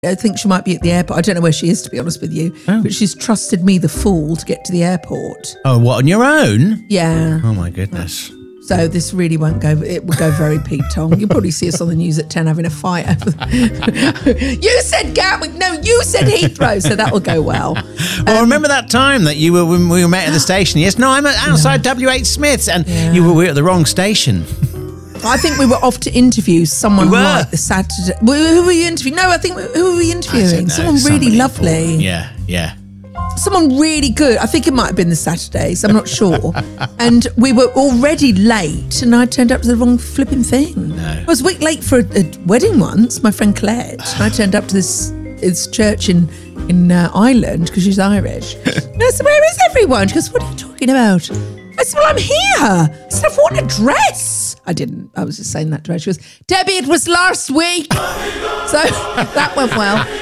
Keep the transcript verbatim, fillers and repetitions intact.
I think she might be at the airport. I don't know where she is, to be honest with you. Oh. But she's trusted me, the fool, to get to the airport. Oh, what, on your own? Yeah. Oh, my goodness. So this really won't go, it will go very Pete Tong. You'll probably see us on the news at ten having a fight over the, you said Gatwick, no, you said Heathrow, so that will go well. Well, Um, remember that time that you were when we were met at the station? Yes, no, I'm at outside W H Smith's, and Yeah. you were, we were at the wrong station. I think we were off to interview someone We were. like the Saturday. Who who were you interviewing? No, I think who were we I interviewing? don't know, Someone somebody really lovely. important. Yeah, yeah. Someone really good. I think it might have been the Saturdays. I'm not sure. And we were already late, and I turned up to the wrong flipping thing. No. I was a week late for a, a wedding once. My friend Colette. And I turned up to this this church in in uh, Ireland because she's Irish. And I said, "Where is everyone?" She goes, "What are you talking about?" I said, "Well, I'm here." I said, "I've worn a dress." I didn't. I was just saying that to her. She goes, "Debbie, it was last week." So that went well.